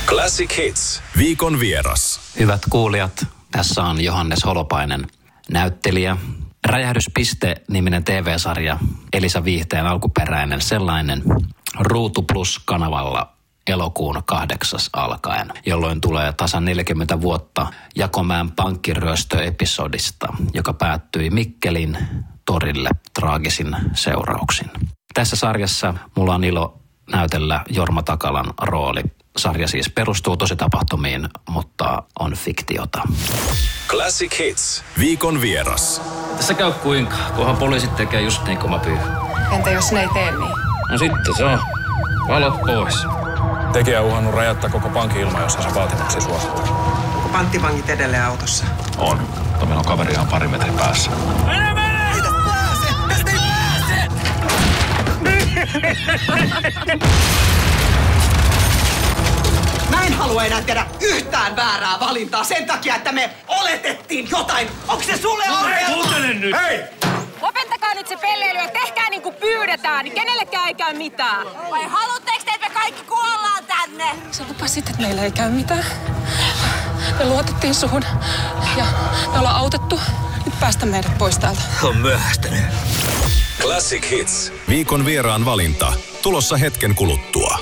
Classic Hits. Viikon vieras. Hyvät kuulijat, tässä on Johannes Holopainen, näyttelijä. Räjähdyspiste-niminen TV-sarja, Elisa Viihteen alkuperäinen sellainen, Ruutu Plus-kanavalla elokuun 8. alkaen, jolloin tulee tasan 40 vuotta Jakomäen pankkiryöstöepisodista, joka päättyi Mikkelin torille traagisin seurauksin. Tässä sarjassa mulla on ilo näytellä Jorma Takalan rooli. Sarja siis perustuu tositapahtumiin, mutta on fiktiota. Classic Hits. Viikon vieras. Tässä käy kuinka, kunhan poliisit tekee just niin kuin mä pyydän. Entä jos ne ei tee niin? No sitten se on. Valot pois. Tekijä on uhannut räjäyttää koko pankin ilman, jos se vaatimuksia suostuu. Onko panttivangit edelleen autossa? On. Mutta meillä on kaveri ihan pari metrin päässä. Mene! Tästä pääse! Tästä ei pääse! Mä en halua enää tehdä yhtään väärää valintaa sen takia, että me oletettiin jotain. Onko se sulle ongelma? Kuuntele nyt! Hei! Lopettakaa nyt se pelleily ja tehkää niin kuin pyydetään, niin kenellekään ei käy mitään. Vai haluatteko te, että me kaikki kuollaan tänne? Sä lupasit, että meillä ei käy mitään. Me luotettiin suhun ja me ollaan autettu. Nyt päästä meidät pois täältä. On myöhästynyt. Classic Hits. Viikon vieraan valinta. Tulossa hetken kuluttua.